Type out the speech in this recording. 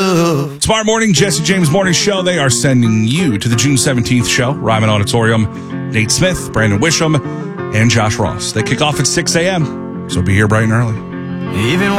love. Tomorrow morning, Jesse James Morning Show. They are sending you to the June 17th show. Ryman Auditorium. Nate Smith, Brandon Wisham, and Josh Ross. They kick off at 6 a.m., so be here bright and early. Even